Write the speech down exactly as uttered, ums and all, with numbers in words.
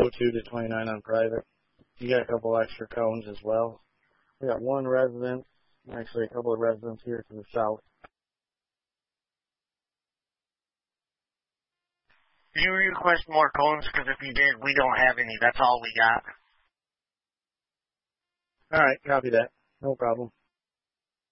oh two to twenty-nine on private. You got a couple extra cones as well. We got one resident, actually a couple of residents here to the south. Did you request more cones? Because if you did, we don't have any. That's all we got. All right, copy that. No problem.